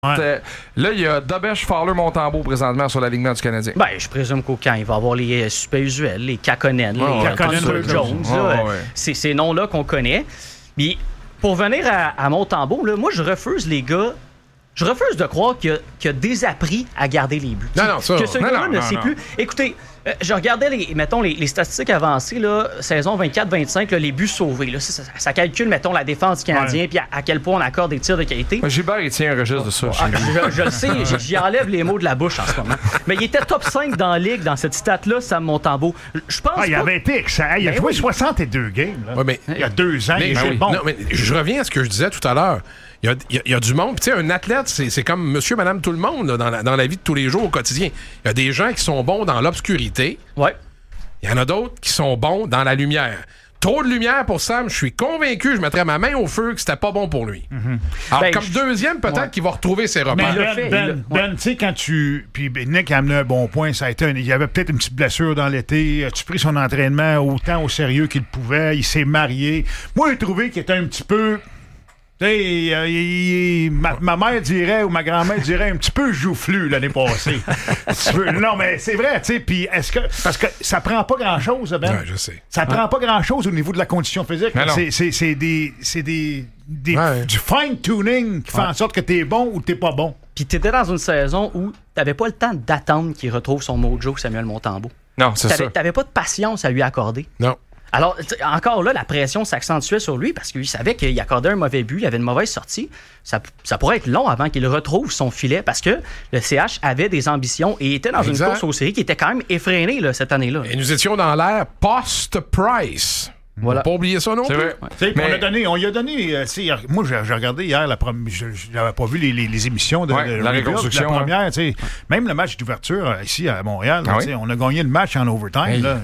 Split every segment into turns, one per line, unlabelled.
Ouais.
Là, il y a Dobesch, Fowler, Montembeault présentement sur l'alignement du Canadien.
Ben, je présume qu'au camp, il va y avoir les suspects usuels, les Kakkonen, les Connor Jones. C'est ces noms-là qu'on connaît. Puis, pour venir à Montembeault, là, moi, je refuse, les gars. Je refuse de croire qu'il y a désappris à garder les buts.
Non, ça.
Que ce gars-là ne sait plus. Écoutez, je regardais les statistiques avancées, là, saison 24-25, là, les buts sauvés. Là, ça calcule, mettons, la défense du Canadien puis à quel point on accorde des tirs de qualité.
Gilbert, il tient un registre de ça.
Je le sais, j'y enlève les mots de la bouche en ce moment. Mais il était top 5 dans la ligue, dans cette stat-là, Sam Montembeault. Je pense
il avait été excellent. Il a joué 62 games. Là.
Ouais, mais,
il y a 2 ans, il est bon.
Non, mais je reviens à ce que je disais tout à l'heure. Il y a du monde. Tu sais, un athlète, c'est comme monsieur, madame, tout le monde là, dans la vie de tous les jours au quotidien. Il y a des gens qui sont bons dans l'obscurité.
Ouais.
Il y en a d'autres qui sont bons dans la lumière. Trop de lumière pour Sam, je suis convaincu, je mettrais ma main au feu que c'était pas bon pour lui. Mm-hmm. Alors, comme deuxième, peut-être qu'il va retrouver ses repères.
Mais Ben, tu sais, quand tu... Puis Nick a amené un bon point, ça a été il y avait peut-être une petite blessure dans l'été. As-tu pris son entraînement autant au sérieux qu'il pouvait? Il s'est marié. Moi, j'ai trouvé qu'il était un petit peu... Ma mère dirait, ou ma grand-mère dirait, un petit peu joufflu l'année passée. Non, mais c'est vrai, tu sais. Puis est-ce que. Parce que ça prend pas grand-chose, Ben.
Ouais, je sais.
Ça prend pas grand-chose au niveau de la condition physique. C'est du fine-tuning qui fait en sorte que t'es bon ou t'es pas bon.
Puis t'étais dans une saison où t'avais pas le temps d'attendre qu'il retrouve son mojo, Samuel Montembeault.
Non, c'est ça.
T'avais pas de patience à lui accorder.
Non.
Alors, encore là, la pression s'accentuait sur lui parce qu'il savait qu'il accordait un mauvais but, il avait une mauvaise sortie. Ça pourrait être long avant qu'il retrouve son filet parce que le CH avait des ambitions et était dans une course aux séries qui était quand même effrénée là, cette année-là.
Et nous étions dans l'ère post-Price.
Voilà.
On n'a pas oublié ça non plus.
Ouais. On lui a donné. Moi, j'ai regardé hier la première. Je n'avais pas vu les émissions de
la reconstruction.
La première, même le match d'ouverture ici à Montréal, on a gagné le match en overtime. Là,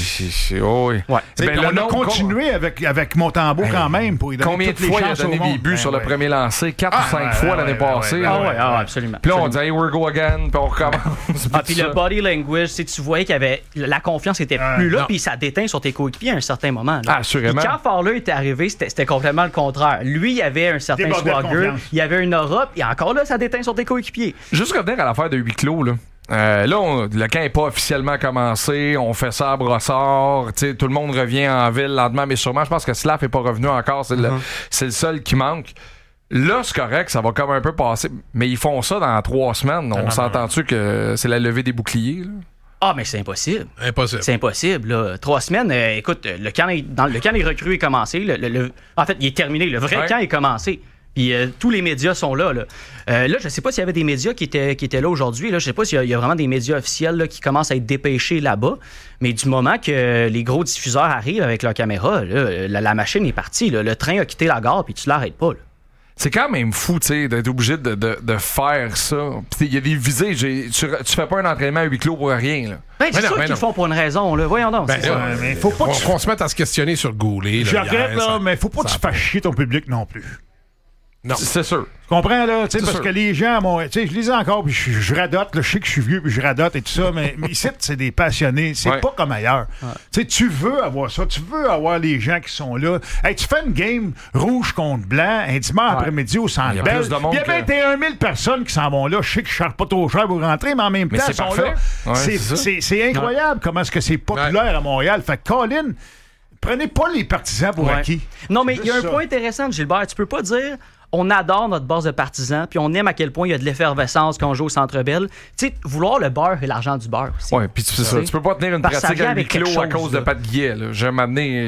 on a continué avec Montembeault quand même pour lui donner
combien de fois il a donné des buts sur le premier lancé? 4 ou 5 fois l'année passée.
Absolument.
Puis là, on dit hey, we're go again, puis on recommence.
Puis le body language, tu voyais qu'il y avait la confiance était plus là, puis ça déteint sur tes coéquipiers à un certain moment.
Assurément.
Puis quand Fowler était arrivé, c'était complètement le contraire. Lui, il avait un certain swagger, il avait une Europe, et encore là, ça déteint sur tes coéquipiers.
Juste revenir à l'affaire de huis clos, là. Le camp n'est pas officiellement commencé. On fait ça à Brossard. Tout le monde revient en ville lentement, mais sûrement, je pense que Slav n'est pas revenu encore. C'est le seul qui manque. Là, c'est correct, ça va comme un peu passer. Mais ils font ça dans 3 semaines. On s'entend-tu que c'est la levée des boucliers, là?
Ah, mais c'est impossible.
Impossible.
C'est impossible, là. 3 semaines, écoute, le camp des recrues est commencé. En fait, il est terminé. Le vrai camp est commencé. Puis tous les médias sont là. Là, je sais pas s'il y avait des médias qui étaient là aujourd'hui. Là. Je sais pas s'il y a vraiment des médias officiels là, qui commencent à être dépêchés là-bas. Mais du moment que les gros diffuseurs arrivent avec leur caméra, là, la machine est partie. Là. Le train a quitté la gare, puis tu l'arrêtes pas, là.
C'est quand même fou, tu sais, d'être obligé de faire ça. Il y a des visées. Tu fais pas un entraînement à huis clos pour rien, là.
C'est sûr qu'ils le font pour une raison, là. Voyons donc.
Mais faut pas
qu'on se mette à se questionner sur Goulet.
Je regrette, là, mais faut pas que tu fasses chier ton public non plus.
Non. C'est sûr.
Tu comprends, là? Parce que les gens, je lisais encore, puis je radote, là, je sais que je suis vieux, puis je radote et tout ça, mais ici, c'est des passionnés. C'est pas comme ailleurs. Tu veux avoir ça. Tu veux avoir les gens qui sont là. Hey, tu fais une game rouge contre blanc, un dimanche après-midi au Centre Bell. Il y a 21 000 personnes qui s'en vont là. Je sais que je ne charge pas trop cher pour rentrer, mais en même temps, ils sont là. C'est incroyable comment est-ce que c'est populaire à Montréal. Fait que, Colin, prenez pas les partisans pour acquis.
Non, mais il y a un point intéressant, Gilbert. Tu peux pas dire... On adore notre base de partisans, puis on aime à quel point il y a de l'effervescence quand on joue au Centre Bell. Tu sais, vouloir le beurre et l'argent du beurre aussi.
Oui, puis c'est ça. Tu peux pas tenir une pratique à huis clos à cause de Pat Guillet. J'aime m'amener...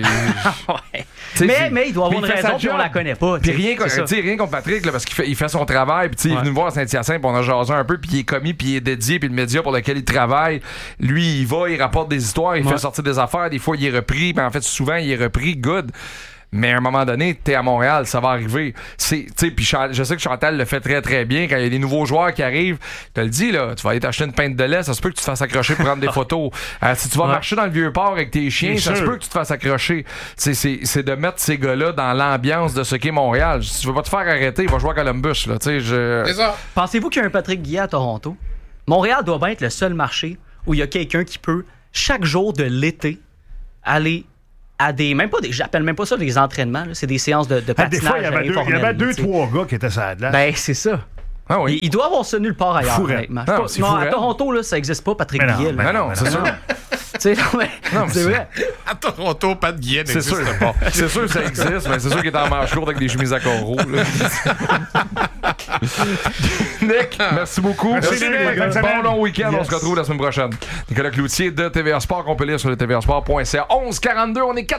mais il doit avoir une raison, puis on la connaît pas.
Puis rien contre Patrick, là, parce qu'il fait son travail, puis il est venu me voir à Saint-Hyacinthe, puis on a jasé un peu, puis il est commis, puis il est dédié, puis le média pour lequel il travaille, lui, il va, il rapporte des histoires, il fait sortir des affaires, des fois, il est repris, mais en fait, souvent, il est repris, good. Mais à un moment donné, t'es à Montréal, ça va arriver. Puis je sais que Chantal le fait très très bien. Quand il y a des nouveaux joueurs qui arrivent, tu te le dis, là, tu vas aller t'acheter une pinte de lait, ça se peut que tu te fasses accrocher pour prendre des photos. Si tu vas marcher dans le Vieux-Port avec tes chiens, ça se peut que tu te fasses accrocher. C'est de mettre ces gars-là dans l'ambiance de ce qu'est Montréal. Si tu veux pas te faire arrêter, il va jouer à Columbus. Là, c'est ça.
Pensez-vous qu'il y a un Patrick Guillet à Toronto? Montréal doit bien être le seul marché où il y a quelqu'un qui peut, chaque jour de l'été, aller à des... J'appelle même pas ça des entraînements, là, c'est des séances de patinage.
Des fois, il y avait 2-3 gars qui étaient sur la glace.
Ben, c'est ça.
Ah oui.
Il doit avoir ça nulle part ailleurs,
Fourette.
honnêtement.
Non,
à Toronto, là, ça n'existe pas, Patrick Guillet.
Non, c'est sûr.
Tu sais, c'est vrai.
À Toronto, pas de Guillet
C'est sûr.
n'existe pas.
C'est sûr que ça existe, mais c'est sûr qu'il est en manche courte avec des chemises à coraux. Nick, merci beaucoup.
Merci, Nick.
Bon long week-end. On se retrouve la semaine prochaine. Nicolas Cloutier de TVA Sport, qu'on peut lire sur le tvasport.ca. 11-42, on est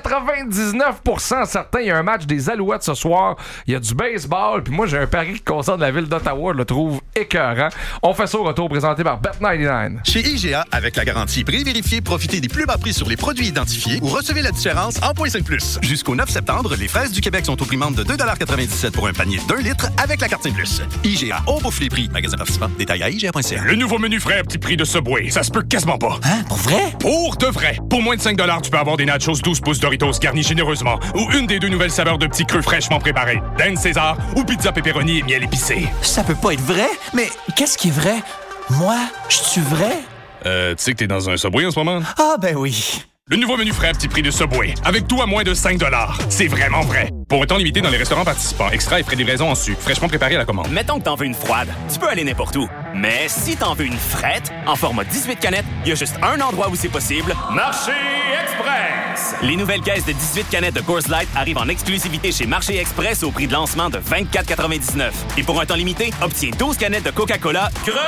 99% certains. Il y a un match des Alouettes ce soir. Il y a du baseball. Puis moi, j'ai un pari qui concerne la ville d'Ottawa. Je le trouve écœurant. On fait ça au retour, présenté par Bet99.
Chez IGA, avec la garantie prix vérifié, profitez des plus bas prix sur les produits identifiés ou recevez la différence en .5+. Jusqu'au 9 septembre, les fraises du Québec sont au prix membre de 2,97 $ pour un panier d'1 litre avec la carte 5+. IGA, on bouffe les prix. Magasin participant, détail à IGA.ca.
Le nouveau menu frais à petit prix de Subway, ça se peut quasiment pas.
Hein? Pour vrai?
Pour de vrai. Pour moins de 5 $, tu peux avoir des nachos 12 pouces Doritos garnis généreusement ou une des 2 nouvelles saveurs de petits creux fraîchement préparés. Dan César ou pizza pepperoni et miel épicé.
Ça peut pas être vrai? Mais qu'est-ce qui est vrai? Moi, je suis vrai?
Tu sais que t'es dans un Subway en ce moment?
Ah, ben oui.
Le nouveau menu frais à petit prix de Subway. Avec tout à moins de 5 $. C'est vraiment vrai. Pour un temps limité dans les restaurants participants. Extra et frais de livraison en sucre. Fraîchement préparé à la commande.
Mettons que t'en veux une froide. Tu peux aller n'importe où. Mais si t'en veux une frette, en format 18 canettes, il y a juste un endroit où c'est possible. Marché Express! Les nouvelles caisses de 18 canettes de Coors Light arrivent en exclusivité chez Marché Express au prix de lancement de 24,99. Et pour un temps limité, obtiens 12 canettes de Coca-Cola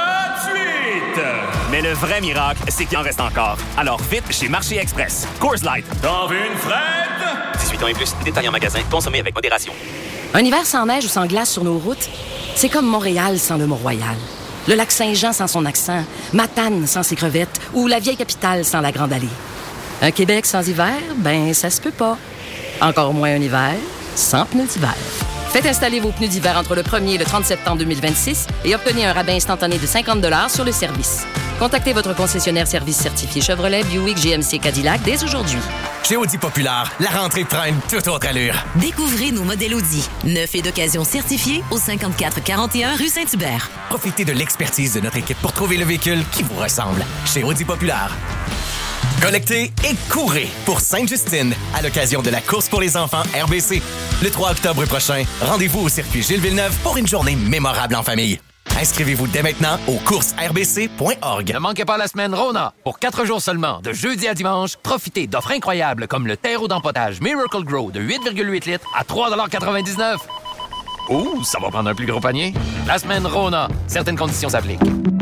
gratuites! Mais le vrai miracle, c'est qu'il en reste encore. Alors vite chez Marché Express. Coors Light. T'en veux une frette? 18 ans et plus. Détail en magasin. Consommez avec modération.
Un hiver sans neige ou sans glace sur nos routes, c'est comme Montréal sans le Mont-Royal. Le lac Saint-Jean sans son accent, Matane sans ses crevettes ou la vieille capitale sans la Grande Allée. Un Québec sans hiver, ben ça se peut pas. Encore moins un hiver sans pneus d'hiver. Faites installer vos pneus d'hiver entre le 1er et le 30 septembre 2026 et obtenez un rabais instantané de 50 $ sur le service. Contactez votre concessionnaire service certifié Chevrolet, Buick, GMC, Cadillac dès aujourd'hui.
Chez Audi Populaire, la rentrée prend une toute autre allure.
Découvrez nos modèles Audi, neufs et d'occasion certifiés au 5441 rue Saint-Hubert.
Profitez de l'expertise de notre équipe pour trouver le véhicule qui vous ressemble. Chez Audi Populaire. Collectez et courez pour Sainte-Justine à l'occasion de la course pour les enfants RBC. Le 3 octobre prochain, rendez-vous au circuit Gilles Villeneuve pour une journée mémorable en famille. Inscrivez-vous dès maintenant au coursesrbc.org.
Ne manquez pas la semaine Rona. Pour 4 jours seulement, de jeudi à dimanche, profitez d'offres incroyables comme le terreau d'empotage Miracle Grow de 8,8 litres à 3,99 $. Ouh, ça va prendre un plus gros panier. La semaine Rona. Certaines conditions s'appliquent.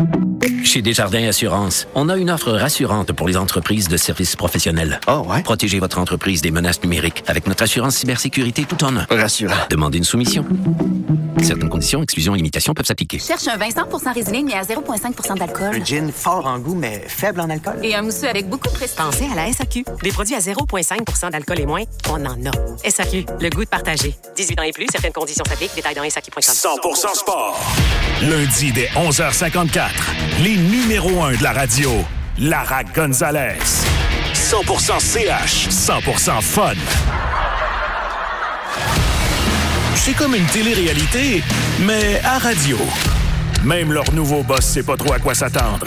Chez Desjardins Assurance, on a une offre rassurante pour les entreprises de services professionnels.
Oh ouais?
Protégez votre entreprise des menaces numériques avec notre assurance cybersécurité tout en un.
Rassurant.
Demandez une soumission. Certaines conditions, exclusions et limitations peuvent s'appliquer.
Cherche un vin 100% résineux mais à 0,5% d'alcool.
Un gin fort en goût mais faible en alcool.
Et un mousseux avec beaucoup de prestance.
Pensez à la SAQ. Des produits à 0,5% d'alcool et moins, on en a. SAQ, le goût de partager. 18 ans et plus, certaines conditions s'appliquent. Détails dans SAQ.com.
100% sport.
Lundi dès 11h54, les numéros 1 de la radio, Lara Gonzalez. 100% CH, 100% fun. C'est comme une télé-réalité, mais à radio. Même leur nouveau boss sait pas trop à quoi s'attendre.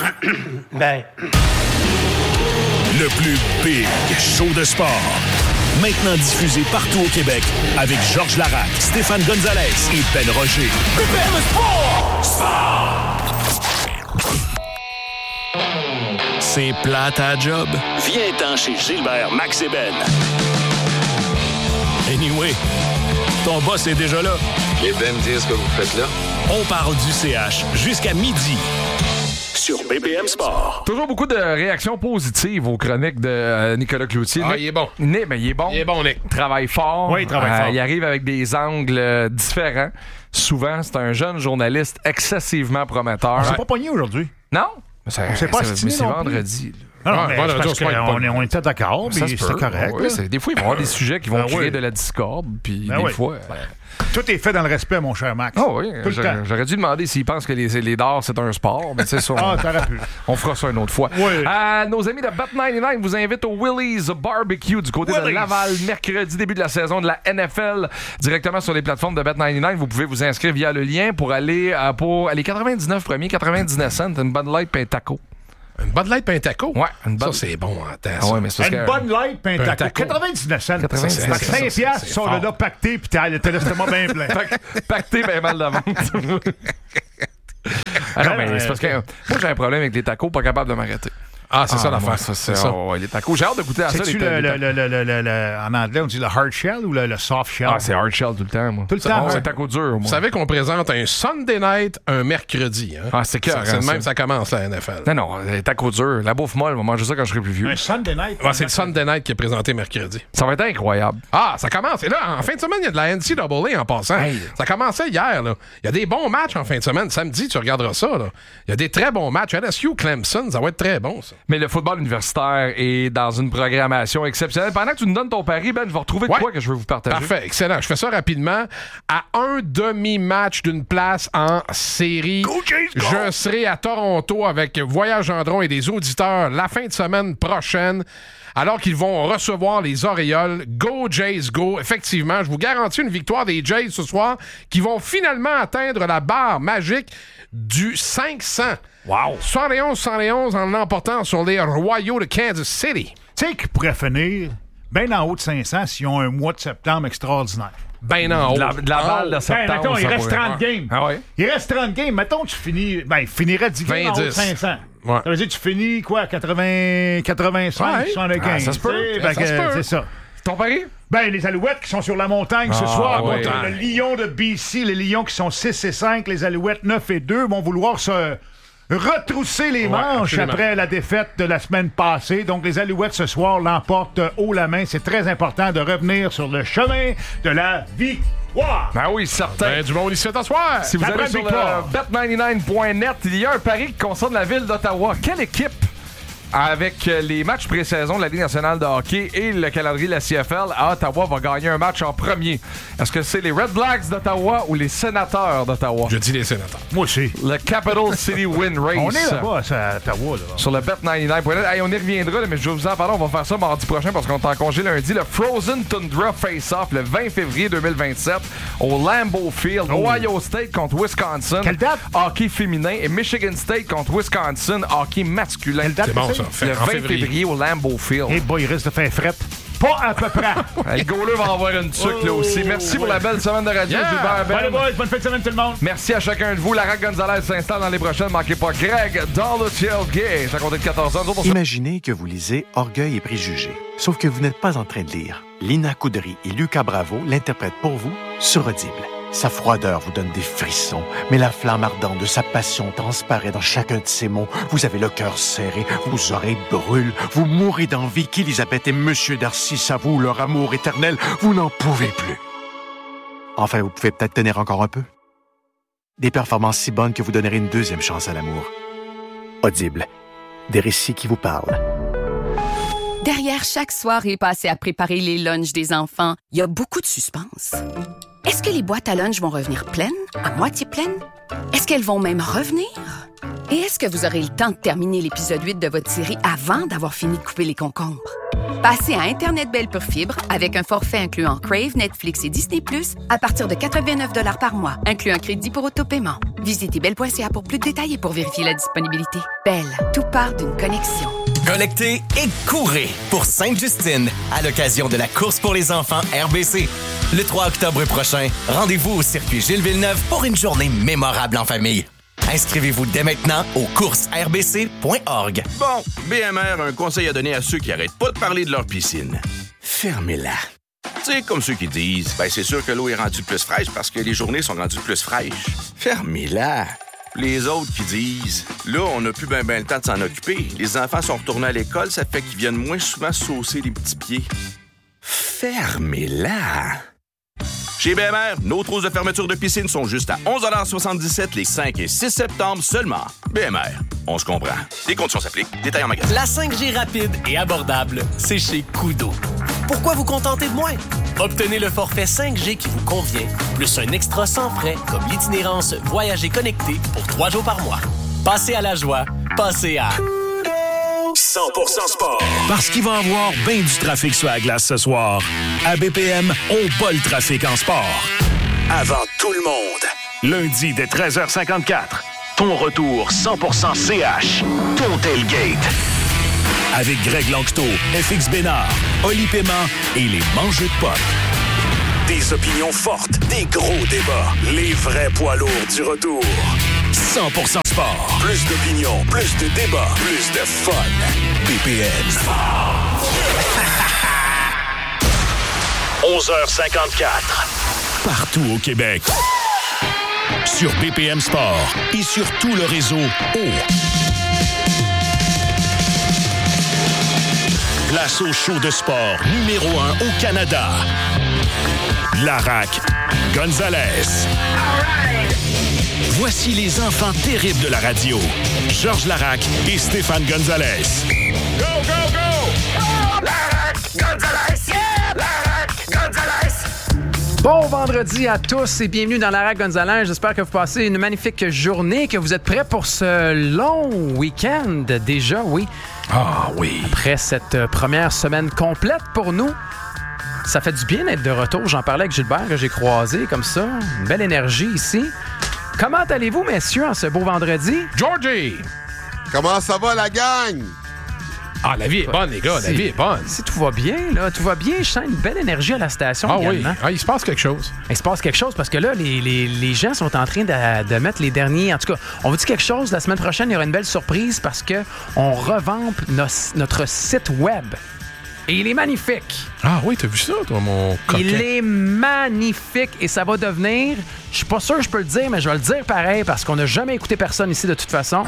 Le plus big show de sport. Maintenant diffusé partout au Québec avec Georges Larac, Stéphane Gonzalez et Ben Roger.
BPM Sport!
C'est plate à job.
Viens-t'en chez Gilbert, Max et Ben.
Anyway, ton boss est déjà là.
Et Ben me dire ce que vous faites là.
On parle du CH jusqu'à midi. Sur BPM Sport.
Toujours beaucoup de réactions positives aux chroniques de Nicolas Cloutier.
Ah, il est bon.
Il est bon.
Il est bon, Nick.
Il travaille fort.
Oui, il travaille fort.
Il arrive avec des angles différents. Souvent, c'est un jeune journaliste excessivement prometteur.
On s'est pas pogné aujourd'hui.
Non?
On s'est pas
mais c'est vendredi.
Non, mais parce qu'on était d'accord, mais c'était correct.
Oui, des fois, il va y avoir des sujets qui vont créer de la discorde, puis des fois...
Tout est fait dans le respect, mon cher Max.
Ah oui, j'aurais dû demander s'il pense que les dards, c'est un sport. Mais tu sais, on fera ça une autre fois.
Oui.
Nos amis de Bet99 vous invitent au Willys Barbecue du côté de Laval, mercredi, début de la saison de la NFL, directement sur les plateformes de Bet99. Vous pouvez vous inscrire via le lien pour aller pour les 99 premiers, 99 cents, une Bud Light et un taco.
Une Bud Light et un taco?
Ouais, une
Ça, c'est bon en temps.
Ah ouais, mais c'est
une Bud Light et un taco. 99 cents. 5 piastres sont là pactés, puis t'as l'estomac bien plein.
Pacté, bien mal de ventre. Ah non, mais c'est parce que moi, j'ai un problème avec les tacos, pas capable de m'arrêter.
Ah, c'est ça l'affaire.
C'est ça. Les tacos. J'ai hâte de goûter à ça.
C'est-tu en anglais, on dit le hard shell ou le soft shell?
Ah, c'est hard shell tout le temps, moi.
Tout le temps,
c'est taco dur, moi.
Vous savez qu'on présente un Sunday night un mercredi, hein?
Ah, c'est clair.
C'est le même, ça commence, la NFL.
Non, les tacos durs. La bouffe molle, on va manger ça quand je serai plus vieux.
Un Sunday night?
Ouais, c'est le Sunday night qui est présenté mercredi.
Ça va être incroyable.
Ah, ça commence. Et là, en fin de semaine, il y a de la NCAA en passant. Hey. Ça commençait hier, là. Il y a des bons matchs en fin de semaine. Samedi, tu regarderas ça, là. Il y a des très bons matchs. LSU, Clemson, ça va être très bon, ça.
Mais le football universitaire est dans une programmation exceptionnelle. Pendant que tu nous donnes ton pari, Ben, je vais retrouver de quoi que je veux vous partager.
Parfait, excellent. Je fais ça rapidement. À un demi-match d'une place en série, je serai à Toronto avec Voyage Gendron et des auditeurs la fin de semaine prochaine, alors qu'ils vont recevoir les Orioles. Go Jays, go! Effectivement, je vous garantis une victoire des Jays ce soir qui vont finalement atteindre la barre magique du 500.
Wow!
71 en l'emportant sur les Royaux de Kansas City.
Tu sais qu'ils pourraient finir bien en haut de 500 s'ils ont un mois de septembre extraordinaire.
Ben en haut.
De la balle de septembre.
Mettons, il reste 30 games.
Ah ouais?
Il reste 30 games. Mettons, tu finis... il finirait 10 games en haut de 500.
Ouais.
Ça veut dire que tu finis, 85, 75.
Ça se peut.
C'est ça.
Ton pari?
Les Alouettes qui sont sur la montagne ce soir contre
oui.
le Lion de BC. Les Lions qui sont 6-5. Les Alouettes 9-2 vont vouloir se retrousser les manches après la défaite de la semaine passée. Donc, les Alouettes ce soir l'emportent haut la main. C'est très important de revenir sur le chemin de la victoire.
Ben oui, certain.
Du monde ici ce soir.
Si vous allez sur le bet99.net, il y a un pari qui concerne la ville d'Ottawa. Quelle équipe, avec les matchs pré-saison de la Ligue nationale de hockey et le calendrier de la CFL, à Ottawa va gagner un match en premier? Est-ce que c'est les Red Blacks d'Ottawa ou les Sénateurs d'Ottawa?
Je dis les Sénateurs.
Moi aussi.
Le Capital City Win Race.
On est là-bas à Ottawa. Là.
Sur le bet99.net. Hey, on y reviendra, là, mais je vais vous en parler. On va faire ça mardi prochain parce qu'on est en congé lundi. Le Frozen Tundra Face-Off le 20 février 2027 au Lambeau Field. Ohio State contre Wisconsin.
Quelle date?
Hockey féminin. Et Michigan State contre Wisconsin. Hockey masculin.
Quelle date?
C'est bon, ça.
Le 20 février au Lambeau Field.
Eh boy, il risque de faire frette. Pas à peu près.
Le goaler va avoir une tuque là aussi. Merci pour la belle semaine de radio.
Bye boys, bonne fin de semaine tout le monde.
Merci à chacun de vous. Lara Gonzalez s'installe dans les prochaines. Manquez pas Greg dans le tailgate. À compter de 14 ans.
Imaginez que vous lisez Orgueil et préjugés. Sauf que vous n'êtes pas en train de lire. Lina Coudry et Lucas Bravo l'interprètent pour vous sur Audible. Sa froideur vous donne des frissons, mais la flamme ardente de sa passion transparaît dans chacun de ses mots. Vous avez le cœur serré, vos oreilles brûlent, vous mourrez d'envie qu'Élisabeth et Monsieur Darcy s'avouent leur amour éternel. Vous n'en pouvez plus. Enfin, vous pouvez peut-être tenir encore un peu. Des performances si bonnes que vous donnerez une deuxième chance à l'amour. Audible. Des récits qui vous parlent.
Derrière chaque soirée passée à préparer les lunchs des enfants, il y a beaucoup de suspense. Est-ce que les boîtes à lunch vont revenir pleines, à moitié pleines? Est-ce qu'elles vont même revenir? Et est-ce que vous aurez le temps de terminer l'épisode 8 de votre série avant d'avoir fini de couper les concombres? Passez à Internet Belle Pure Fibre avec un forfait incluant Crave, Netflix et Disney+, à partir de 89 $ par mois, inclus un crédit pour autopaiement. Visitez belle.ca pour plus de détails et pour vérifier la disponibilité. Belle, tout part d'une connexion.
Collectez et courez pour Sainte-Justine à l'occasion de la course pour les enfants RBC. Le 3 octobre prochain, rendez-vous au circuit Gilles Villeneuve pour une journée mémorable en famille. Inscrivez-vous dès maintenant au coursesrbc.org.
Bon, BMR a un conseil à donner à ceux qui arrêtent pas de parler de leur piscine. Fermez-la. Tu sais, comme ceux qui disent, c'est sûr que l'eau est rendue plus fraîche parce que les journées sont rendues plus fraîches. Fermez-la. Les autres qui disent, là, on n'a plus ben le temps de s'en occuper. Les enfants sont retournés à l'école, ça fait qu'ils viennent moins souvent saucer les petits pieds. Fermez-la. Chez BMR, nos trousses de fermeture de piscine sont juste à 11,77 les 5 et 6 septembre seulement. BMR, on se comprend. Les conditions s'appliquent. Détails en magasin.
La 5G rapide et abordable, c'est chez Koodo. Pourquoi vous contenter de moins? Obtenez le forfait 5G qui vous convient, plus un extra sans frais comme l'itinérance Voyager connecté pour 3 jours par mois. Passez à la joie, passez à...
100% sport. Parce qu'il va y avoir bien du trafic sur la glace ce soir. À BPM, on bat le trafic en sport. Avant tout le monde. Lundi dès 13h54. Ton retour 100% CH. Ton tailgate. Avec Greg Langto, FX Bénard, Oli Paiement et les mangeux de potes. Des opinions fortes, des gros débats. Les vrais poids lourds du retour. 100% sport. sport. Plus d'opinion, plus de débats, plus de fun. BPM Sport. 11h54. Partout au Québec. Sur BPM Sport et sur tout le réseau Place au show de sport numéro 1 au Canada. Larac Gonzalez. Voici les enfants terribles de la radio. Georges Larac et Stéphane Gonzalez.
Go, go, go! Larac Gonzalez! Yeah! Larac Gonzalez!
Bon vendredi à tous et bienvenue dans Larac Gonzalez. J'espère que vous passez une magnifique journée, que vous êtes prêts pour ce long week-end déjà, oui.
Ah oui.
Après cette première semaine complète pour nous, ça fait du bien d'être de retour. J'en parlais avec Gilbert que j'ai croisé comme ça. Une belle énergie ici. Comment allez-vous, messieurs, en ce beau vendredi?
Georgie!
Comment ça va, la gang?
Ah, la vie est bonne, les gars. La vie est bonne.
Si tout va bien, là, tout va bien. Je sens une belle énergie à la station également.
Oui. Ah, il se passe quelque chose.
Il se passe quelque chose parce que là, les gens sont en train de mettre les derniers... En tout cas, on vous dit quelque chose. La semaine prochaine, il y aura une belle surprise parce qu'on revampe notre site web. Et il est magnifique.
Ah oui, t'as vu ça, toi, mon coquin?
Il est magnifique et ça va devenir... Je suis pas sûr que je peux le dire, mais je vais le dire pareil parce qu'on n'a jamais écouté personne ici de toute façon.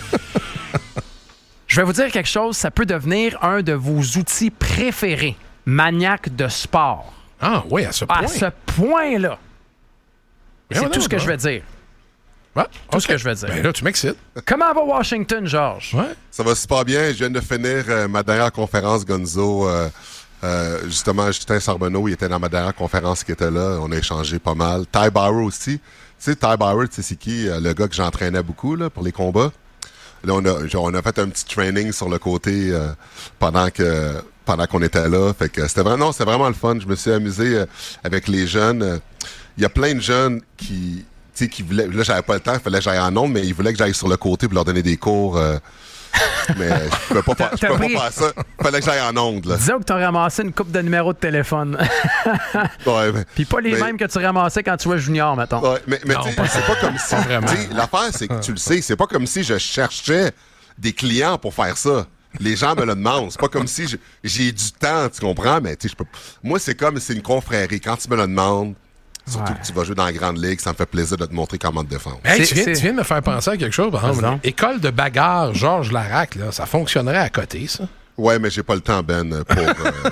Je vais vous dire quelque chose, ça peut devenir un de vos outils préférés, maniaque de sport.
Ah oui, à ce point.
À ce point-là. Et c'est tout ce que je vais dire.
Ouais,
tout ce que je vais dire.
Ben là, tu m'excites.
Comment va Washington, Georges?
Ouais. Ça va super bien. Je viens de finir ma dernière conférence, Gonzo. Justement, Justin Charbonneau, il était dans ma dernière conférence qui était là. On a échangé pas mal. Ty Bauer aussi. Tu sais, Ty Bauer, tu sais, c'est qui? Le gars que j'entraînais beaucoup là, pour les combats. Là, on a fait un petit training sur le côté pendant qu'on était là. Fait que c'était vraiment le fun. Je me suis amusé avec les jeunes. Il y a plein de jeunes qui voulaient... Là, j'avais pas le temps, il fallait que j'aille en ondes, mais ils voulaient que j'aille sur le côté pour leur donner des cours. Mais je pouvais pas faire ça. Il fallait que j'aille en ondes. Là.
Disons que tu as ramassé une couple de numéros de téléphone.
Ouais,
puis pas les mêmes que tu ramassais quand tu vois junior, mettons.
Ouais, mais c'est pas comme si... L'affaire, c'est que tu le sais, c'est pas comme si je cherchais des clients pour faire ça. Les gens me le demandent. C'est pas comme si j'ai du temps, tu comprends? Mais je peux... Moi, c'est comme c'est une confrérie. Quand tu me le demandes, surtout que tu vas jouer dans la grande ligue, ça me fait plaisir de te montrer comment te défendre.
Hey, tu viens de me faire penser à quelque chose. Par exemple, école de bagarre, Georges Larac, là, ça fonctionnerait à côté, ça?
Ouais, mais j'ai pas le temps, Ben, pour...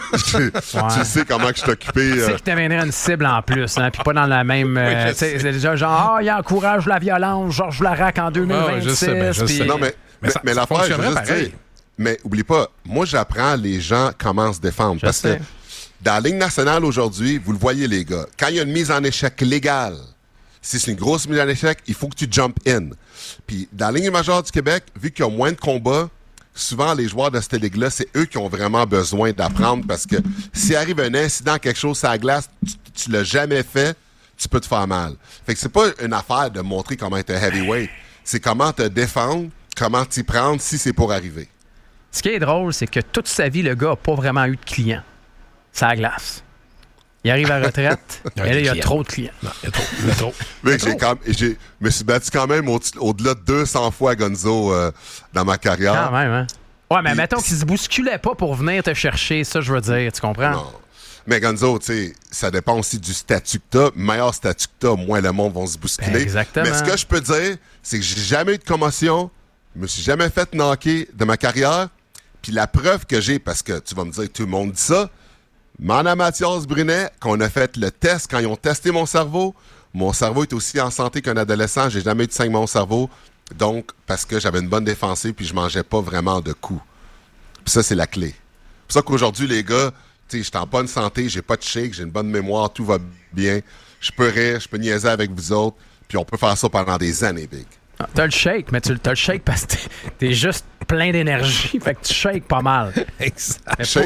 Tu sais comment que je suis occupé.
Tu sais que tu deviendrais une cible en plus, hein, puis pas dans la même... c'est déjà genre, il encourage la violence, Georges Larac en 2026.
Je sais. Non, mais l'affaire, je veux juste dire... Mais oublie pas, moi, j'apprends les gens comment se défendre. Parce que dans la Ligue nationale aujourd'hui, vous le voyez, les gars, quand il y a une mise en échec légale, si c'est une grosse mise en échec, il faut que tu jump in. Puis dans la Ligue majeure du Québec, vu qu'il y a moins de combats, souvent les joueurs de cette ligue-là, c'est eux qui ont vraiment besoin d'apprendre parce que s'il arrive un incident, quelque chose sur la glace, tu l'as jamais fait, tu peux te faire mal. Fait que c'est pas une affaire de montrer comment être heavyweight. C'est comment te défendre, comment t'y prendre si c'est pour arriver.
Ce qui est drôle, c'est que toute sa vie, le gars n'a pas vraiment eu de clients. Ça la glace. Il arrive à la retraite, et là, il y a trop de clients.
Non, il y a trop.
Mais je me suis battu quand même au-delà de 200 fois, Gonzo, dans ma carrière.
Quand même, hein? Ouais, mais mettons qu'il se bousculait pas pour venir te chercher, ça, je veux dire, tu comprends? Non.
Mais Gonzo, tu sais, ça dépend aussi du statut que t'as. Meilleur statut que t'as, moins le monde va se bousculer. Ben exactement. Mais ce que je peux dire, c'est que j'ai jamais eu de commotion, je me suis jamais fait knocker de ma carrière. Puis la preuve que j'ai, parce que tu vas me dire que tout le monde dit ça, Mana Mathias Brunet, qu'on a fait le test, quand ils ont testé mon cerveau est aussi en santé qu'un adolescent. J'ai jamais eu de saignement au cerveau. Donc, parce que j'avais une bonne défensive puis je mangeais pas vraiment de coups. Puis ça, c'est la clé. C'est pour ça qu'aujourd'hui, les gars, tu sais, je suis en bonne santé, j'ai pas de shake, j'ai une bonne mémoire, tout va bien. Je peux rire, je peux niaiser avec vous autres, puis on peut faire ça pendant des années, Big.
Ah, t'as le shake, mais t'as le shake parce que t'es juste plein d'énergie, fait que tu shakes pas mal.
Exact.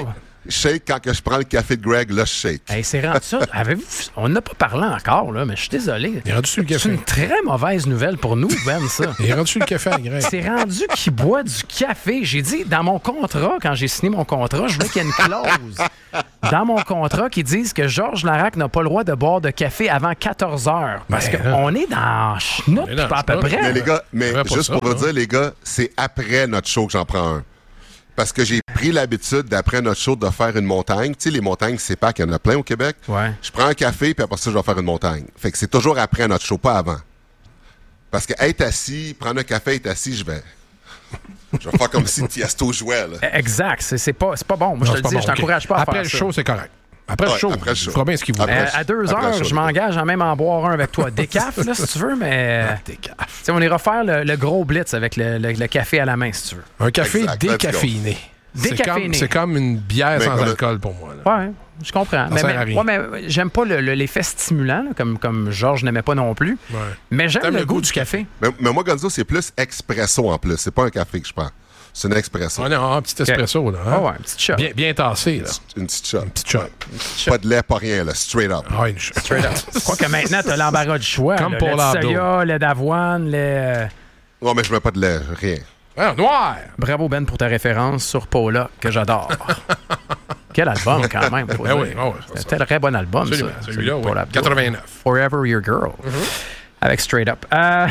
shake quand que je prends le café de Greg, là, je shake.
Hey, c'est rendu ça. On n'a pas parlé encore, là, mais je suis désolé.
Il est rendu sur le café.
C'est une très mauvaise nouvelle pour nous, Ben, ça.
Il est rendu sur le café à Greg.
C'est rendu qu'il boit du café. J'ai dit, dans mon contrat, quand j'ai signé mon contrat, je voulais qu'il y ait une clause dans mon contrat qui dise que Georges Larac n'a pas le droit de boire de café avant 14 heures. Parce qu'on est dans schnout, pas à peu près.
Mais les gars, juste pour vous dire, les gars, c'est après notre show que j'en prends un. Parce que j'ai pris l'habitude, d'après notre show, de faire une montagne. Tu sais, les montagnes, c'est pas qu'il y en a plein au Québec.
Ouais.
Je prends un café, puis après ça, je vais faire une montagne. Fait que c'est toujours après notre show, pas avant. Parce que être assis, prendre un café, être assis, je vais faire comme si Tiesto jouait, là.
Exact. C'est pas bon. Moi, je te le dis, je t'encourage pas à
après
faire
le
ça.
show, c'est correct. Après le show, il fera bien ce qu'il voulait.
À 2 heures, je m'engage à même en boire un avec toi. Décaf, là, si tu veux, mais...
Décaf.
On ira faire le gros blitz avec le café à la main, si tu veux.
Un café décaféiné. C'est comme une bière sans alcool pour moi.
Oui, je comprends. Mais j'aime pas l'effet stimulant, là, comme Georges n'aimait pas non plus. Ouais. Mais j'aime le goût du café.
Mais moi, Gonzo, c'est plus expresso en plus. C'est pas un café que je prends. C'est un expresso.
Un petit espresso, là.
Hein? Un petit shot.
Bien tassé, là.
Une petite shot.
Une petite shot.
Pas de lait, pas rien, là. Straight up.
Ah, une shot.
Straight up. Je crois que maintenant, t'as l'embarras du choix.
Comme pour
le soya, le d'avoine,
Non, mais je mets pas de lait, rien.
Ah, noir!
Bravo, Ben, pour ta référence sur Paula, que j'adore. Quel album, quand même. C'est un très bon album,
absolument,
ça.
Celui-là, oui. 89.
Forever Your Girl. Avec Straight Up.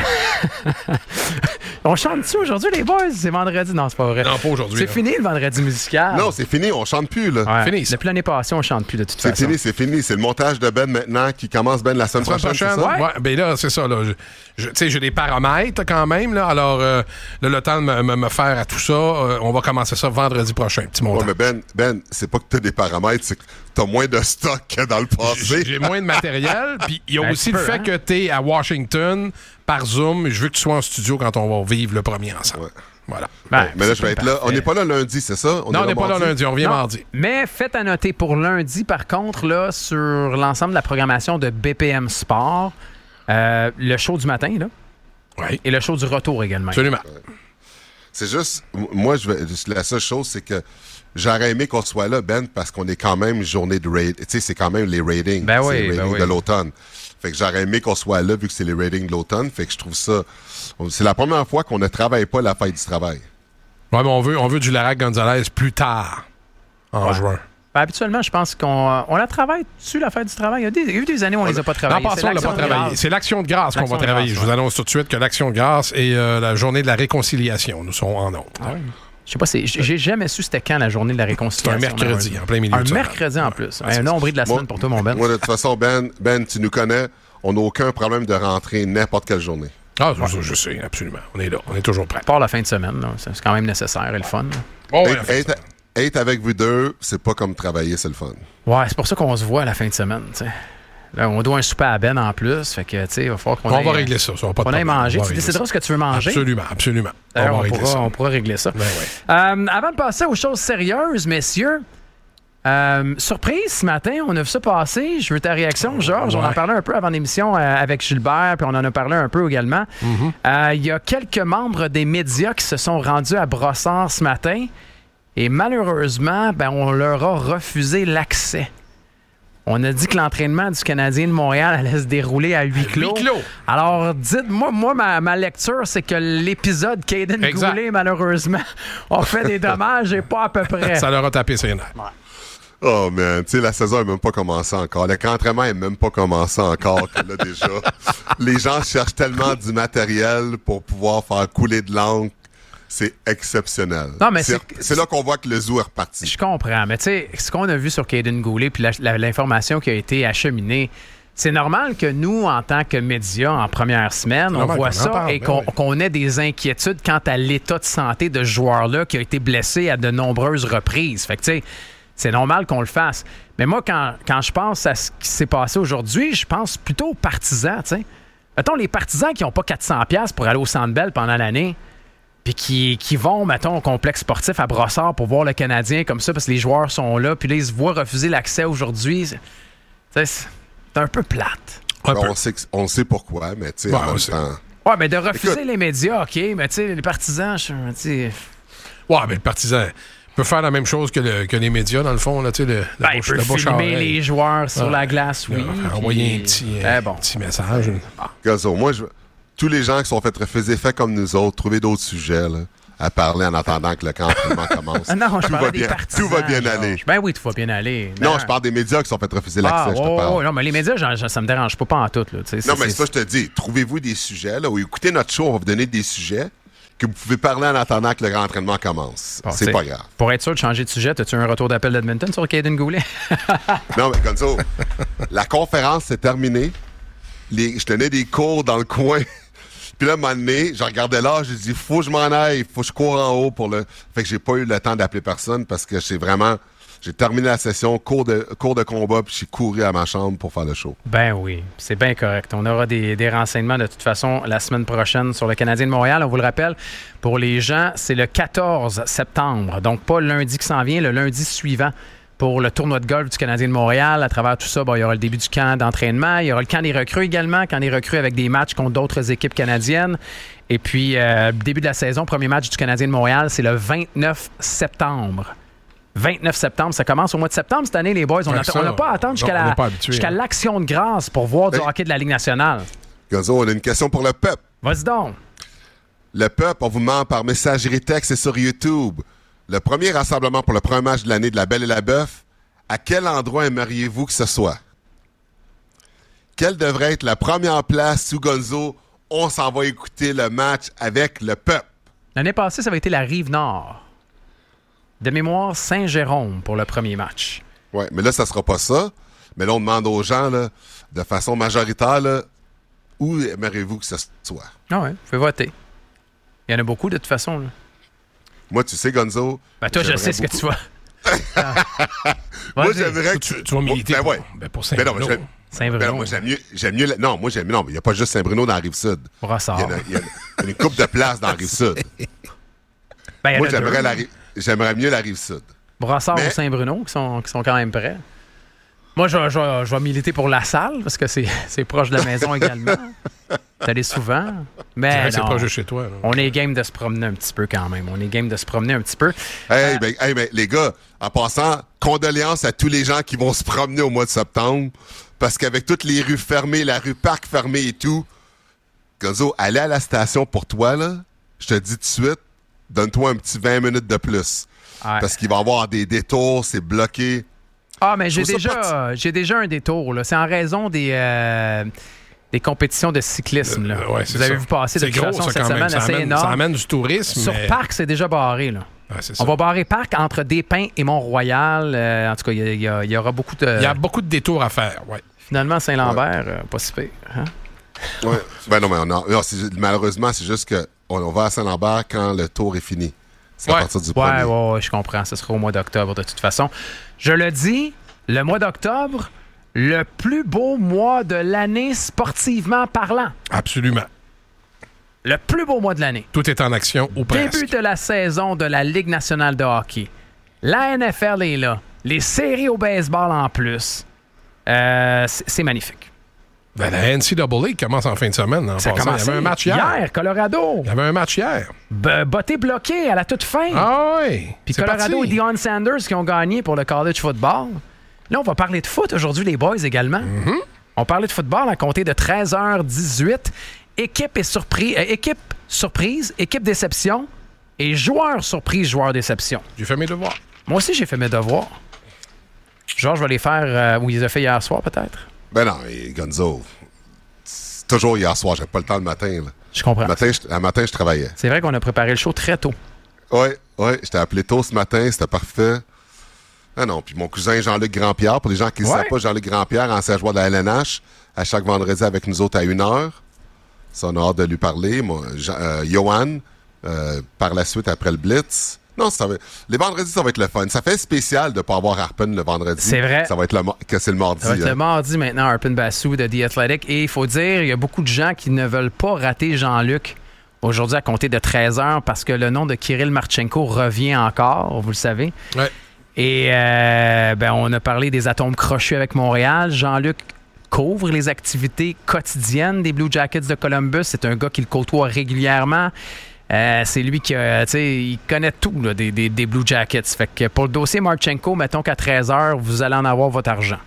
On chante-tu aujourd'hui, les boys? C'est vendredi? Non, c'est pas vrai.
Non, pas aujourd'hui.
C'est fini, le vendredi musical.
Non, c'est fini. On chante plus, là.
Ouais. Fini. Depuis l'année passée, on chante plus, de toute façon.
C'est fini. C'est le montage de Ben maintenant qui commence, Ben, la semaine prochaine. C'est ça?
Ouais, ben là, c'est ça, là. Tu sais, j'ai des paramètres, quand même, là. Alors, le temps de me faire à tout ça, on va commencer ça vendredi prochain, petit montage.
Ouais, mais Ben, c'est pas que t'as des paramètres, c'est que t'as moins de stock que dans le passé.
J'ai moins de matériel, puis il y a aussi le fait que t'es à Washington par Zoom. Je veux que tu sois en studio quand on va vivre le premier ensemble. Ouais. Voilà.
Mais là, je vais être là. On n'est pas là lundi, c'est ça?
Non, on n'est pas là lundi. On revient mardi.
Mais faites à noter pour lundi, par contre, là, sur l'ensemble de la programmation de BPM Sport, le show du matin, là.
Oui.
Et le show du retour également.
Absolument.
Ouais. C'est juste, moi, la seule chose, c'est que j'aurais aimé qu'on soit là, Ben, parce qu'on est quand même journée de raid. Tu sais, c'est quand même les ratings.
Ben oui,
les ratings de l'automne. Fait que j'aurais aimé qu'on soit là, vu que c'est les ratings de l'automne. Fait que je trouve ça... C'est la première fois qu'on ne travaille pas la fête du travail.
Ouais, mais on veut du Larac Gonzalez plus tard, en juin.
Ben, habituellement, je pense qu'on la travaille dessus, la fête du travail. Il y a eu des années où on les a pas travaillées.
Non, pas ça, on l'a pas travaillé. C'est l'Action de grâce qu'on va travailler. Je vous annonce tout de suite que l'Action de grâce et la journée de la réconciliation, nous sont en ondes.
Ah oui. Je sais pas, j'ai jamais su c'était quand la journée de la réconciliation.
C'est un mercredi, en plein milieu.
Un mercredi en plus. Un nombril de la semaine pour toi, mon Ben.
Moi, de toute façon, Ben, tu nous connais, on n'a aucun problème de rentrer n'importe quelle journée.
Ah, je sais, absolument. On est là, on est toujours prêt.
Pas la fin de semaine, là. C'est quand même nécessaire et le fun.
Être avec vous deux, c'est pas comme travailler, c'est le fun.
Ouais, c'est pour ça qu'on se voit à la fin de semaine, tu sais. Là, on doit un souper à Ben en plus, fait que, tu sais, il va falloir qu'on
va régler ça, ça va pas de problème.
On aille manger. Tu décideras ce que tu veux manger.
Absolument.
On pourra régler ça.
Ben ouais.
Avant de passer aux choses sérieuses, messieurs, surprise ce matin, on a vu ça passer. Je veux ta réaction, Georges. On en parlait un peu avant l'émission avec Gilbert, puis on en a parlé un peu également. Il y a quelques membres des médias qui se sont rendus à Brossard ce matin et malheureusement, on leur a refusé l'accès. On a dit que l'entraînement du Canadien de Montréal allait se dérouler à huis clos. Alors, dites-moi, ma lecture, c'est que l'épisode Caden Goulet, malheureusement, a fait des dommages et pas à peu près.
Ça leur a tapé ses nerfs.
Ouais. Oh, man, tu sais, la saison n'est même pas commencée encore. Le camp d'entraînement n'est même pas commencé encore. Là, déjà, les gens cherchent tellement du matériel pour pouvoir faire couler de l'encre. C'est exceptionnel.
Non, mais
c'est là qu'on voit que le zoo est reparti.
Je comprends, mais tu sais, ce qu'on a vu sur Caden Goulet puis l'information qui a été acheminée, c'est normal que nous, en tant que médias, en première semaine, on voit ça et qu'on ait des inquiétudes quant à l'état de santé de ce joueur-là qui a été blessé à de nombreuses reprises. Fait que, tu sais, c'est normal qu'on le fasse. Mais moi, quand je pense à ce qui s'est passé aujourd'hui, je pense plutôt aux partisans, tu sais. Mettons, les partisans qui n'ont pas 400$ pour aller au Centre Bell pendant l'année, puis qui vont, mettons, au complexe sportif à Brossard pour voir le Canadien comme ça, parce que les joueurs sont là, puis là, ils se voient refuser l'accès aujourd'hui. C'est un peu plate.
On sait pourquoi, mais tu sais, en même temps...
Ouais, mais de refuser les médias, OK, mais tu sais, les partisans,
ouais, mais le partisan... peut faire la même chose que les médias, dans le fond. Là,
il peut filmer les joueurs sur la glace, oui.
Envoyer un petit message.
Gazzo, moi, tous les gens qui sont fait refuser, fait comme nous autres, trouver d'autres sujets là, à parler en attendant que le camp d'entraînement commence.
Non, je parle des partisans.
Tout va bien aller.
Ben oui, tout va bien aller.
Non, je parle des médias qui sont fait refuser l'accès, je te parle.
Non, mais les médias, ça me dérange pas en tout. Là,
non, mais c'est ça, je te dis. Trouvez-vous des sujets, là, ou écoutez notre show, on va vous donner des sujets que vous pouvez parler en attendant que le grand entraînement commence.
Bon,
c'est pas grave.
Pour être sûr de changer de sujet, as-tu un retour d'appel d'Edmonton sur Caden Goulet?
Non, mais Gonzo, la conférence s'est terminée. Je tenais des cours dans le coin. Puis là, à un moment donné, je regardais là, j'ai dit, faut que je m'en aille, faut que je cours en haut pour le... Fait que j'ai pas eu le temps d'appeler personne parce que j'ai terminé la session, cours de combat, puis j'ai couru à ma chambre pour faire le show.
Ben oui, c'est bien correct. On aura des renseignements de toute façon la semaine prochaine sur le Canadien de Montréal. On vous le rappelle, pour les gens, c'est le 14 septembre. Donc pas le lundi qui s'en vient, le lundi suivant pour le tournoi de golf du Canadien de Montréal. À travers tout ça, il y aura le début du camp d'entraînement. Il y aura le camp des recrues également, camp des recrues avec des matchs contre d'autres équipes canadiennes. Et puis, début de la saison, premier match du Canadien de Montréal, c'est le 29 septembre. 29 septembre, ça commence au mois de septembre cette année, les boys. On n'a pas à attendre jusqu'à l'Action de grâce pour voir du hockey de la Ligue nationale.
Gonzo, on a une question pour le peuple.
Vas-y donc.
Le peuple, on vous demande par messagerie texte et sur YouTube. Le premier rassemblement pour le premier match de l'année de la Belle et la Bœuf, à quel endroit aimeriez-vous que ce soit? Quelle devrait être la première place sous Gonzo? On s'en va écouter le match avec le peuple.
L'année passée, ça avait été la Rive-Nord. De mémoire, Saint-Jérôme pour le premier match.
Oui, mais là, ça sera pas ça. Mais là, on demande aux gens, là, de façon majoritaire, là, où aimeriez-vous que ce soit?
Ah oui, vous pouvez voter. Il y en a beaucoup, de toute façon. Là.
Moi, tu sais, Gonzo...
Ben toi, je sais ce que tu vois.
Moi, j'aimerais que...
Tu vas militer pour Saint-Bruno.
Saint-Bruno.
Moi, j'aime mieux... Non, il n'y a pas juste Saint-Bruno dans la Rive-Sud.
Brassard.
Il y a une couple de places dans la Rive-Sud. Moi, j'aimerais mieux la Rive-Sud.
Brassard ou Saint-Bruno, qui sont quand même prêts. Moi, je vais militer pour La Salle, parce que c'est proche de la maison également. C'est allé souvent. Mais
c'est proche de chez toi. Là.
On est game de se promener un petit peu quand même.
Ben, les gars, en passant, condoléances à tous les gens qui vont se promener au mois de septembre, parce qu'avec toutes les rues fermées, la rue Parc fermée et tout, Gonzo, aller à la station pour toi, là, je te dis tout de suite, donne-toi un petit 20 minutes de plus. Ouais. Parce qu'il va y avoir des détours, c'est bloqué.
Ah, mais j'ai déjà un détour. Là. C'est en raison des compétitions de cyclisme. Là. Vous avez vu passer de toute façon cette semaine assez énorme.
Ça amène du tourisme.
Sur Parc, c'est déjà barré. Là.
Ouais,
on va barrer Parc entre Despins et Mont-Royal. En tout cas, il y aura beaucoup de...
Il y a beaucoup de détours à faire, oui.
Finalement, Saint-Lambert, pas si pire. Hein?
Ouais. Ben non, mais malheureusement, c'est juste qu'on va à Saint-Lambert quand le tour est fini. C'est à partir du 1er.
Ouais, je comprends. Ce sera au mois d'octobre, de toute façon. Je le dis, le mois d'octobre, le plus beau mois de l'année sportivement parlant.
Absolument.
Le plus beau mois de l'année.
Tout est en action ou presque.
Début de la saison de la Ligue nationale de hockey. La NFL est là. Les séries au baseball en plus. C'est magnifique.
Ben, la NCAA commence en fin de semaine.
Ça commence. Il y avait un match hier. Colorado.
Il y avait un match hier.
Botté bloqué à la toute fin.
Ah oui.
Puis Colorado et Deion Sanders qui ont gagné pour le college football. Là, on va parler de foot aujourd'hui, les boys également.
Mm-hmm.
On parlait de football à compter de 13h18. Équipe surprise, équipe déception et joueur surprise, joueur déception.
J'ai fait mes devoirs.
Moi aussi, j'ai fait mes devoirs. Georges va les faire où il les a fait hier soir, peut-être.
Ben non, Gonzo, c'est toujours hier soir, j'ai pas le temps le matin. Là.
Je comprends.
Le matin, je travaillais.
C'est vrai qu'on a préparé le show très tôt.
Oui, je t'ai appelé tôt ce matin, c'était parfait. Ah non, puis mon cousin Jean-Luc Grandpierre, pour les gens qui ne savent pas, Jean-Luc Grandpierre, ancien joueur de la LNH, à chaque vendredi avec nous autres à 1h. Ça, on a hâte de lui parler. Moi, Johan, par la suite, après le Blitz. Non, les vendredis, ça va être le fun. Ça fait spécial de ne pas avoir Harpen le vendredi.
C'est vrai.
Ça va être c'est le mardi.
Ça va être le mardi maintenant, Harpen Bassou de The Athletic. Et il faut dire, il y a beaucoup de gens qui ne veulent pas rater Jean-Luc aujourd'hui à compter de 13h parce que le nom de Kirill Marchenko revient encore, vous le savez.
Ouais.
Et on a parlé des atomes crochus avec Montréal. Jean-Luc couvre les activités quotidiennes des Blue Jackets de Columbus. C'est un gars qui le côtoie régulièrement. C'est lui qui il connaît tout là, des Blue Jackets. Fait que pour le dossier Marchenko, mettons qu'à 13h, vous allez en avoir votre argent.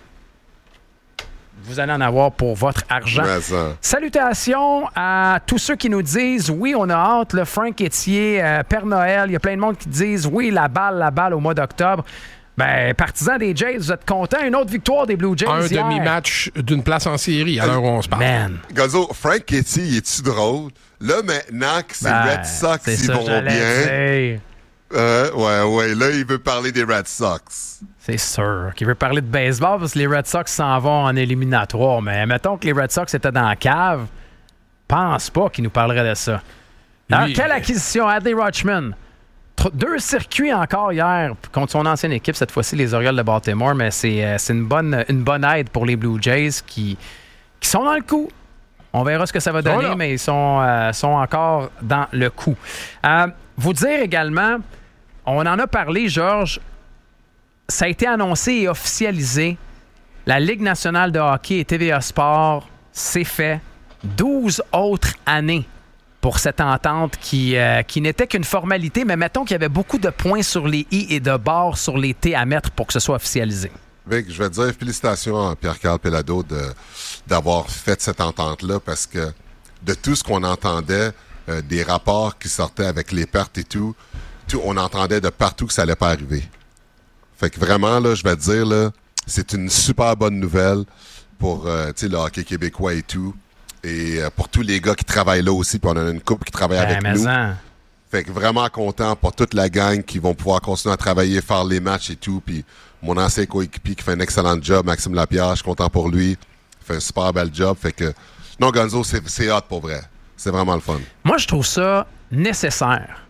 Vous allez en avoir pour votre argent. Salutations à tous ceux qui nous disent oui, on a hâte, le Frank Etier, Père Noël. Il y a plein de monde qui disent oui, la balle au mois d'octobre. Ben, partisans des Jays, vous êtes contents? Une autre victoire des Blue Jays hier.
Demi-match d'une place en série à l'heure où on se parle.
Gonzo, Frank Etier, il est-tu drôle? Là, maintenant que ces Red Sox, ils vont bien. Ouais, là, il veut parler des Red Sox.
C'est sûr qu'il veut parler de baseball parce que les Red Sox s'en vont en éliminatoire. Mais mettons que les Red Sox étaient dans la cave, pense pas qu'il nous parlerait de ça. Alors, quelle acquisition? Adley Rutschman. 2 circuits encore hier contre son ancienne équipe, cette fois-ci les Orioles de Baltimore, mais c'est une bonne aide pour les Blue Jays qui sont dans le coup. On verra ce que ça va donner, mais ils sont encore dans le coup. Vous dire également, on en a parlé, Georges, ça a été annoncé et officialisé. La Ligue nationale de hockey et TVA Sport, c'est fait. 12 autres années pour cette entente qui n'était qu'une formalité, mais mettons qu'il y avait beaucoup de points sur les i et de barres sur les t à mettre pour que ce soit officialisé.
Vic, je vais te dire félicitations à Pierre-Carl Pelado d'avoir fait cette entente-là parce que de tout ce qu'on entendait, des rapports qui sortaient avec les pertes et tout, on entendait de partout que ça allait pas arriver. Fait que vraiment, là, je vais te dire, là, c'est une super bonne nouvelle pour le hockey québécois et tout. Et pour tous les gars qui travaillent là aussi, puis on a une couple qui travaille avec nous. Fait que vraiment content pour toute la gang qui vont pouvoir continuer à travailler, faire les matchs et tout. Puis mon ancien coéquipier qui fait un excellent job, Maxime Lapierre, je suis content pour lui. Il fait un super bel job. Fait que non, Gonzo, c'est hot pour vrai. C'est vraiment le fun.
Moi, je trouve ça nécessaire.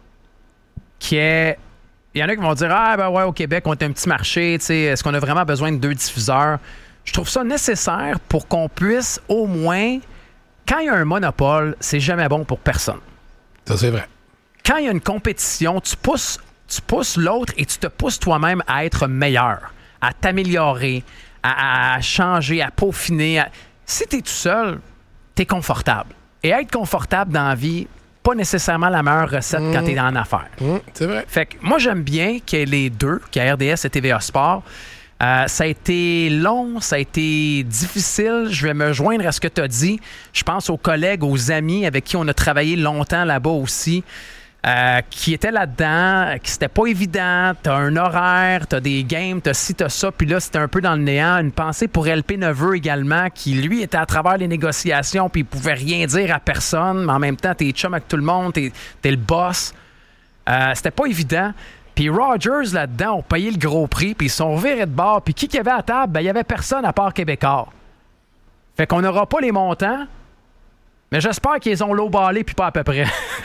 Il y en a qui vont dire au Québec, on est un petit marché. Est-ce qu'on a vraiment besoin de 2 diffuseurs? Je trouve ça nécessaire pour qu'on puisse au moins. Quand il y a un monopole, c'est jamais bon pour personne.
Ça, c'est vrai.
Quand il y a une compétition, tu pousses l'autre et tu te pousses toi-même à être meilleur, à t'améliorer, à changer, à peaufiner. Si tu es tout seul, tu es confortable. Et être confortable dans la vie, pas nécessairement la meilleure recette quand tu es dans l'affaire.
C'est vrai.
Fait que moi, j'aime bien qu'il y ait les deux, qu'il y ait RDS et TVA Sport. Ça a été long, ça a été difficile. Je vais me joindre à ce que tu as dit. Je pense aux collègues, aux amis avec qui on a travaillé longtemps là-bas aussi, qui étaient là-dedans, qui c'était pas évident. Tu as un horaire, tu as des games, tu as ci, tu as ça. Puis là, c'était un peu dans le néant. Une pensée pour LP Neveu également, qui lui était à travers les négociations puis il pouvait rien dire à personne. Mais en même temps, t'es chum avec tout le monde, t'es le boss. C'était pas évident. Puis Rogers, là-dedans, ont payé le gros prix, puis ils sont virés de bord. Puis qui y avait à table? Ben, il n'y avait personne à part Québécois. Fait qu'on n'aura pas les montants, mais j'espère qu'ils ont lowballé, puis pas à peu près.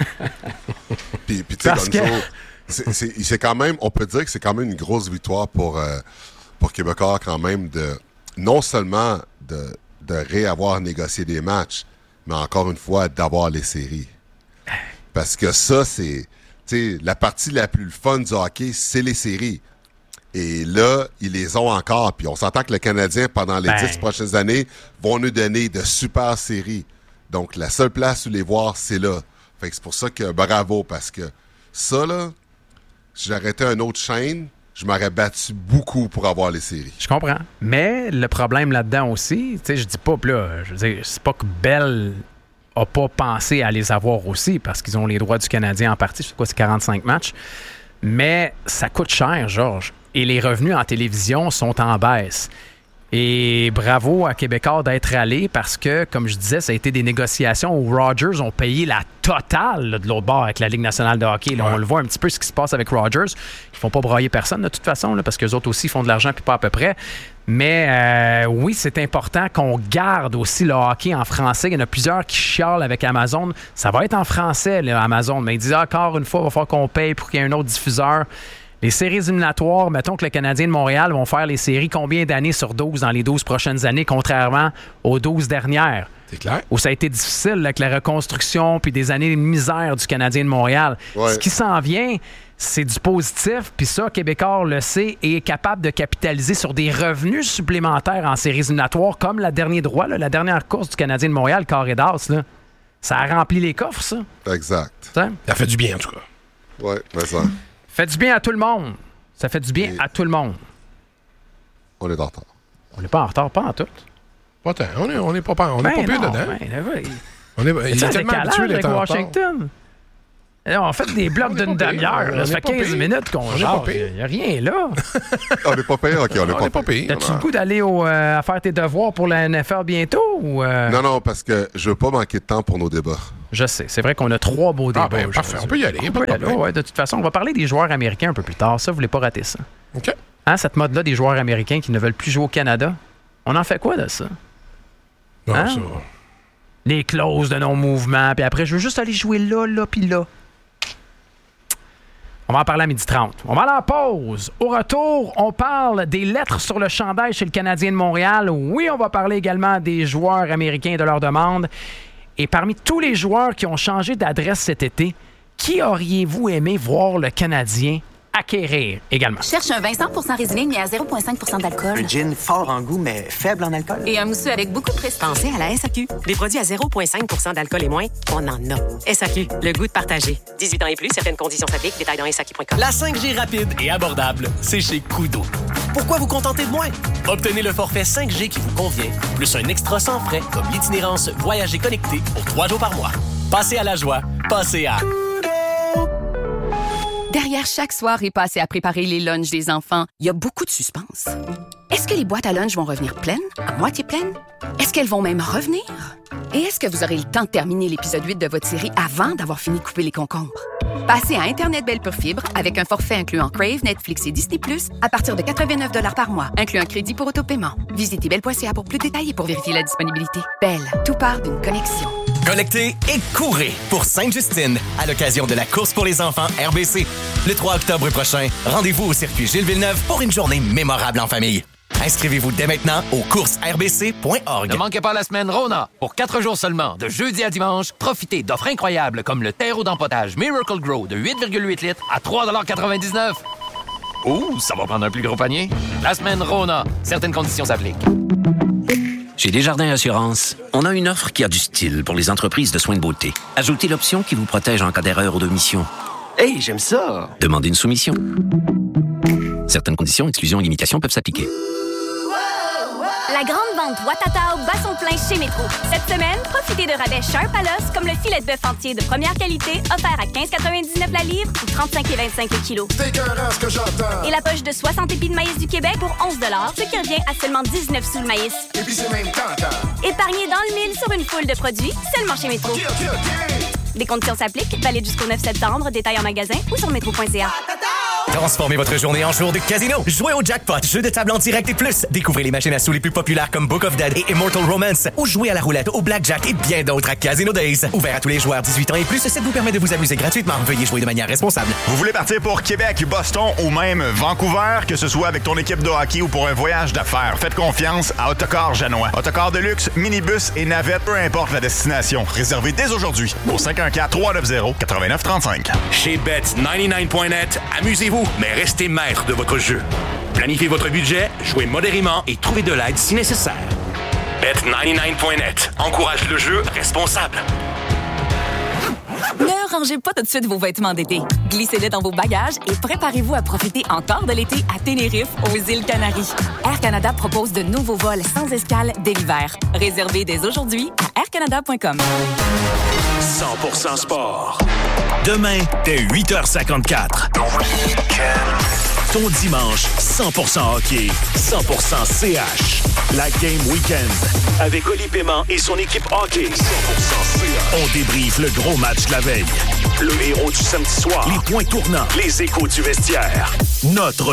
Puis tu sais, Gonzo, c'est quand même, on peut dire que c'est quand même une grosse victoire pour Québécois quand même, non seulement de réavoir négocié des matchs, mais encore une fois, d'avoir les séries. Parce que ça, c'est... T'sais, la partie la plus fun du hockey, c'est les séries. Et là, ils les ont encore. Puis on s'entend que le Canadien, pendant les 10 prochaines années, vont nous donner de super séries. Donc, la seule place où les voir, c'est là. Fait que c'est pour ça que bravo, parce que ça, là, si j'arrêtais une autre chaîne, je m'aurais battu beaucoup pour avoir les séries.
Je comprends. Mais le problème là-dedans aussi, tu sais, je dis pas, là, je veux dire, c'est pas que Bell n'a pas pensé à les avoir aussi parce qu'ils ont les droits du Canadien en partie. C'est quoi, c'est 45 matchs. Mais ça coûte cher, Georges. Et les revenus en télévision sont en baisse. Et bravo à Québécois d'être allé parce que, comme je disais, ça a été des négociations où Rogers ont payé la totale là, de l'autre bord avec la Ligue nationale de hockey. Là, on le voit un petit peu ce qui se passe avec Rogers. Ils font pas broyer personne de toute façon là, parce qu'eux autres aussi font de l'argent puis pas à peu près. Mais oui, c'est important qu'on garde aussi le hockey en français. Il y en a plusieurs qui chialent avec Amazon. Ça va être en français, là, Amazon. Mais ils disent encore une fois, il va falloir qu'on paye pour qu'il y ait un autre diffuseur. Les séries éliminatoires, mettons que le Canadien de Montréal vont faire les séries combien d'années sur 12 dans les 12 prochaines années, contrairement aux 12 dernières?
C'est clair.
Où ça a été difficile avec la reconstruction puis des années de misère du Canadien de Montréal. Ouais. Ce qui s'en vient, c'est du positif. Puis ça, Québécois le sait et est capable de capitaliser sur des revenus supplémentaires en séries éliminatoires, comme la dernière course du Canadien de Montréal, Carré d'As, là. Ça a rempli les coffres, ça.
Exact.
Ça fait du bien, en tout cas.
Oui, mais ça.
Fait du bien à tout le monde. Ça fait du bien à tout le monde.
On est en retard.
On n'est pas en retard, pas en tout.
Pas tant. On n'est pas pire dedans. Il est tellement habitué d'être en retard.
Washington. On fait des blocs d'une demi-heure. Ça fait 15 minutes qu'on jase. Il n'y a rien là.
On n'est pas pire? OK, on n'est pas pire.
T'as-tu le goût d'aller à faire tes devoirs pour la NFL bientôt? Ou
Non, parce que je veux pas manquer de temps pour nos débats.
Je sais. C'est vrai qu'on a 3 beaux débats.
Parfait. On peut y aller.
De toute façon, on va parler des joueurs américains un peu plus tard. Ça, vous voulez pas rater ça.
OK.
Hein, cette mode-là des joueurs américains qui ne veulent plus jouer au Canada, on en fait quoi de ça?
Ça.
Les clauses de non-mouvement, puis après, je veux juste aller jouer là, puis là. On va en parler à 12h30. On va aller en pause. Au retour, on parle des lettres sur le chandail chez le Canadien de Montréal. Oui, on va parler également des joueurs américains et de leurs demandes. Et parmi tous les joueurs qui ont changé d'adresse cet été, qui auriez-vous aimé voir le Canadien acquérir également?
Cherche un vin 100% résineux mais à 0,5% d'alcool.
Un gin fort en goût, mais faible en alcool.
Et un mousseux avec beaucoup de prestance.
Pensez à la SAQ. Des produits à 0,5% d'alcool et moins, on en a. SAQ, le goût de partager. 18 ans et plus, certaines conditions s'appliquent. Détails dans SAQ.com.
La 5G rapide et abordable, c'est chez Koodo. Pourquoi vous contenter de moins? Obtenez le forfait 5G qui vous convient, plus un extra sans frais, comme l'itinérance Voyager connecté pour 3 jours par mois. Passez à la joie. Passez à...
Derrière chaque soirée passée à préparer les lunchs des enfants, il y a beaucoup de suspense. Est-ce que les boîtes à lunch vont revenir pleines? À moitié pleines? Est-ce qu'elles vont même revenir? Et est-ce que vous aurez le temps de terminer l'épisode 8 de votre série avant d'avoir fini de couper les concombres? Passez à Internet Belle Pure Fibre avec un forfait incluant Crave, Netflix et Disney+, à partir de 89 $ par mois, incluant un crédit pour autopaiement. Visitez belle.ca pour plus de détails et pour vérifier la disponibilité. Belle, tout part d'une connexion.
Connectez et courez pour Sainte-Justine à l'occasion de la course pour les enfants RBC. Le 3 octobre prochain, rendez-vous au circuit Gilles Villeneuve pour une journée mémorable en famille. Inscrivez-vous dès maintenant au coursrbc.org.
Ne manquez pas la semaine Rona. Pour 4 jours seulement, de jeudi à dimanche, profitez d'offres incroyables comme le terreau d'empotage Miracle Grow de 8,8 litres à 3,99 $. Ouh, ça va prendre un plus gros panier. La semaine Rona. Certaines conditions s'appliquent.
Chez Desjardins Assurance, on a une offre qui a du style pour les entreprises de soins de beauté. Ajoutez l'option qui vous protège en cas d'erreur ou d'omission.
Hey, j'aime ça!
Demandez une soumission. Certaines conditions, exclusions et limitations peuvent s'appliquer.
La grande vente Watatao bat son plein chez Métro. Cette semaine, profitez de rabais Sharp à l'os comme le filet de bœuf entier de première qualité offert à 15,99 la livre ou 35,25 le kilo.
C'est écœurant ce que j'entends.
Et la poche de 60 épis de maïs du Québec pour 11 $, ce qui revient à seulement 19 sous le maïs.
Et puis c'est même tentant.
Épargnez dans le mille sur une foule de produits seulement chez Métro.
OK.
Des conditions s'appliquent, valide jusqu'au 9 septembre, détails en magasin ou sur métro.ca.
Transformez votre journée en jour de casino. Jouez au jackpot, jeu de table en direct et plus. Découvrez les machines à sous les plus populaires comme Book of Dead et Immortal Romance. Ou jouez à la roulette, au blackjack et bien d'autres à Casino Days. Ouvert à tous les joueurs 18 ans et plus, ça vous permet de vous amuser gratuitement. Veuillez jouer de manière responsable.
Vous voulez partir pour Québec, Boston ou même Vancouver, que ce soit avec ton équipe de hockey ou pour un voyage d'affaires, faites confiance à Autocar Janois. Autocar de luxe, minibus et navette, peu importe la destination. Réservez dès aujourd'hui au 514-390-8935.
Chez Bet99.net, amusez-vous, mais restez maître de votre jeu. Planifiez votre budget, jouez modérément et trouvez de l'aide si nécessaire. Bet99.net encourage le jeu responsable.
Ne rangez pas tout de suite vos vêtements d'été. Glissez-les dans vos bagages et préparez-vous à profiter encore de l'été à Tenerife, aux îles Canaries. Air Canada propose de nouveaux vols sans escale dès l'hiver. Réservez dès aujourd'hui à aircanada.com.
100% sport. Demain, dès 8h54. Ton dimanche, 100% hockey, 100% CH. La Game Weekend. Avec Oli Paiement et son équipe hockey. 100% CH. On débriefe le gros match de la veille. Le héros du samedi soir. Les points tournants. Les échos du vestiaire. Notre